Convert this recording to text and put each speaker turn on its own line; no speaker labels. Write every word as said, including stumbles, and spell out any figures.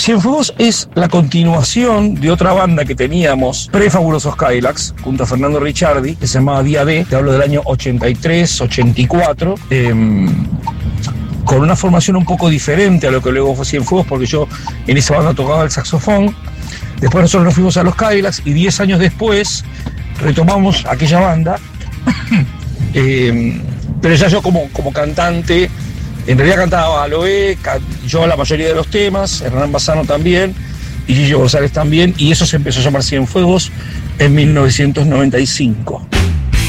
Cienfuegos es la continuación de otra banda que teníamos pre-Fabulosos Cadillacs, junto a Fernando Ricciardi, que se llamaba Día D, te hablo del año ochenta y tres, ochenta y cuatro, eh, con una formación un poco diferente a lo que luego fue Cienfuegos, porque yo en esa banda tocaba el saxofón. Después nosotros nos fuimos a los Cadillacs y diez años después retomamos aquella banda, eh, pero ya yo como, como cantante. En realidad cantaba Aloe, yo la mayoría de los temas, Hernán Bassano también, y Gillo González también, y eso se empezó a llamar Cienfuegos en mil novecientos noventa y cinco.